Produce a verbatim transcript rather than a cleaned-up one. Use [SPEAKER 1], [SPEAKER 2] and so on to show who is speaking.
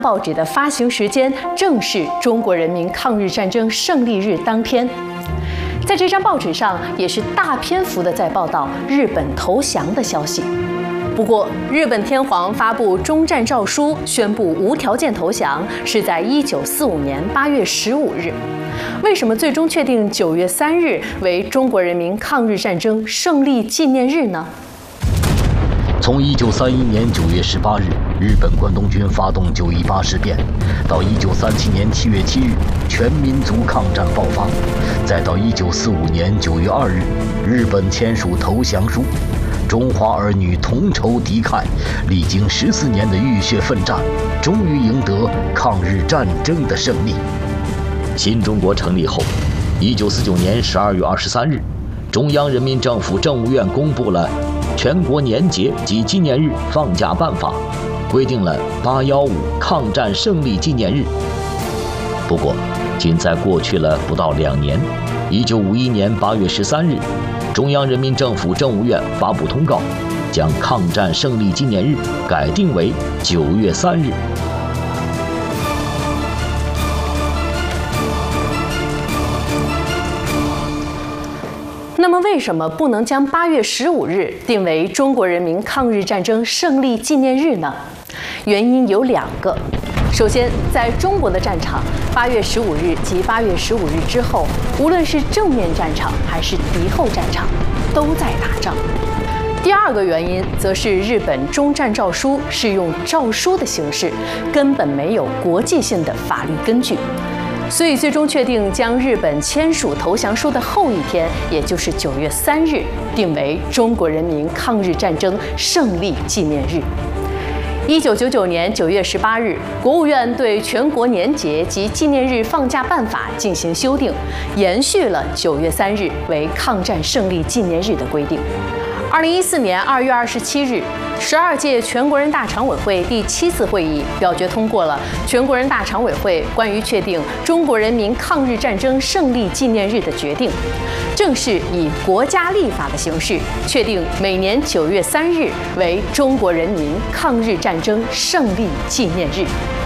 [SPEAKER 1] 报纸的发行时间正是中国人民抗日战争胜利日当天。在这张报纸上，也是大篇幅的在报道日本投降的消息。不过，日本天皇发布终战诏书，宣布无条件投降，是在一九四五年八月十五日。为什么最终确定九月三日为中国人民抗日战争胜利纪念日呢？
[SPEAKER 2] 从一九三一年九月十八日，日本关东军发动九一八事变，到一九三七年七月七日，全民族抗战爆发，再到一九四五年九月二日，日本签署投降书，中华儿女同仇敌忾，历经十四年的浴血奋战，终于赢得抗日战争的胜利。新中国成立后，一九四九年十二月二十三日，中央人民政府政务院公布了全国年节及纪念日放假办法，规定了八一五抗战胜利纪念日。不过，仅在过去了不到两年，一九五一年八月十三日，中央人民政府政务院发布通告，将抗战胜利纪念日改定为九月三日。
[SPEAKER 1] 那么，为什么不能将八月十五日定为中国人民抗日战争胜利纪念日呢？原因有两个。首先，在中国的战场，八月十五日及八月十五日之后，无论是正面战场还是敌后战场，都在打仗。第二个原因，则是日本终战诏书是用诏书的形式，根本没有国际性的法律根据。所以，最终确定将日本签署投降书的后一天，也就是九月三日，定为中国人民抗日战争胜利纪念日。一九九九年九月十八日，国务院对全国年节及纪念日放假办法进行修订，延续了九月三日为抗战胜利纪念日的规定。二零一四年二月二十七日，十二届全国人大常委会第七次会议表决通过了全国人大常委会关于确定中国人民抗日战争胜利纪念日的决定，正式以国家立法的形式确定每年九月三日为中国人民抗日战争胜利纪念日。